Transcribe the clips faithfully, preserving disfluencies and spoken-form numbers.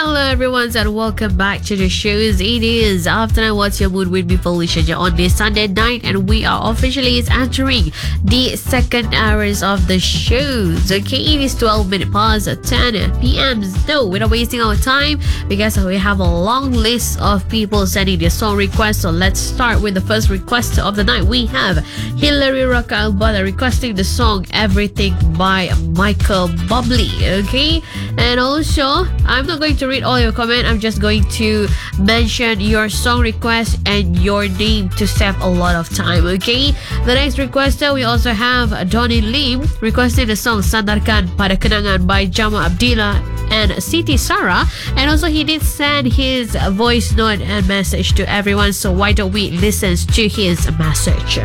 Hello everyone and welcome back to the shows. It is After Nine What's Your Mood with me, Felicia, on this Sunday night, and we are officially entering the second hours of the shows. Okay, it is twelve minutes past ten p.m. No, we're not wasting our time because we have a long list of people sending their song requests. So let's start with the first request of the night. We have Hilary Roca Albada requesting the song Everything by Michael Bublé. Okay, and also I'm not going to read all your comment. I'm just going to mention your song request and your name to save a lot of time. Okay, the next requester we also have Donnie Lim requesting the song Sandarkan Pada Kenangan by Jamal Abdillah and Siti Sarah, and also he did send his voice note and message to everyone. So why don't we listen to his message?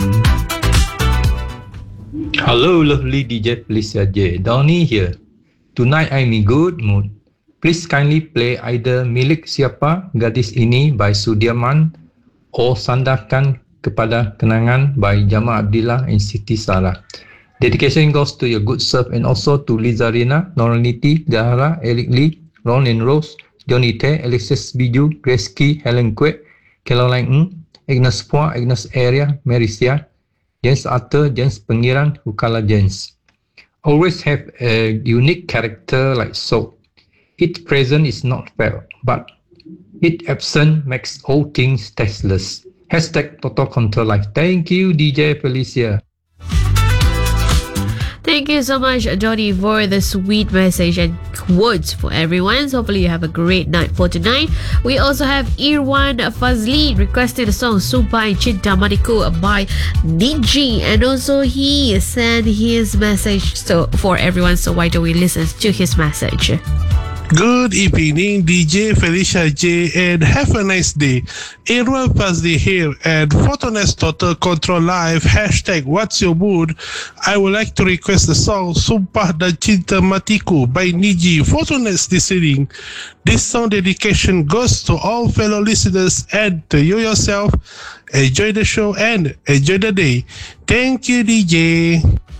Hello, lovely D J Felicia J. Donnie here. Tonight I'm in good mood. Please kindly play either Milik Siapa Gadis Ini by Sudirman or Sandarkan Kepada Kenangan by Jamal Abdillah and Siti Sarah. Dedication goes to your good self and also to Liza Rina, Noraniti, Zahara, Eric Lee, Ron and Rose, Johnny Tay, Alexis Biju, Grace Key, Helen Kwek, Caroline Ng, Agnes Pua, Agnes Area, Marisia, James Arthur, James Pengiran, Ukala James. Always have a unique character like soap. Its present is not felt, but its absence makes all things tasteless. Hashtag Total Control Life. Thank you, D J Felicia. Thank you so much, Donnie, for the sweet message and quotes for everyone. So hopefully you have a great night for tonight. We also have Irwan Fazli requesting the song Sumpah and Cinta Maniku by Niji, and also he sent his message so for everyone. So why don't we listen to his message? Good evening, D J Felicia J, and have a nice day. Irwan Fazli here at Photoness Total Control Live. Hashtag What's Your Mood? I would like to request the song Sumpah dan Cinta Matiku by Niji. Photoness listening. This song dedication goes to all fellow listeners and to you yourself. Enjoy the show and enjoy the day. Thank you, D J.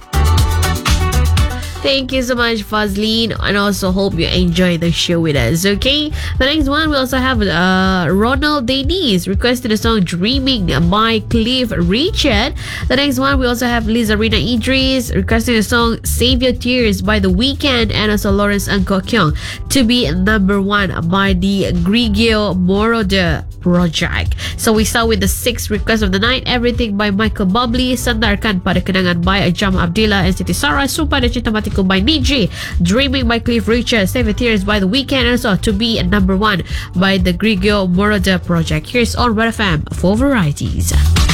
Thank you so much, Fazleen, and also hope you enjoy the show with us. Okay, the next one we also have uh, Ronald Denise requested the song Dreaming by Cliff Richard. The next one we also have Liza Rina Idris requesting the song Save Your Tears by The Weeknd, and also Lawrence Angko Kyung to be number one by the Grigio Moroder Project. So we start with the sixth request of the night. Everything by Michael Bublé, Sandarkan Pada Kenangan by Jamal Abdillah and Siti Sarah, Sumpah dan Cinta Matiku by Niji, Dreaming by Cliff Richard, Save Your Tears by The Weeknd, and also to be number one by the Grigio Moroder Project. Here's on Red F M for varieties.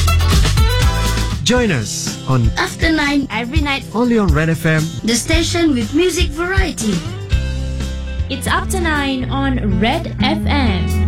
Join us on After Nine every night, only on Red F M, the station with music variety. It's After Nine on Red F M.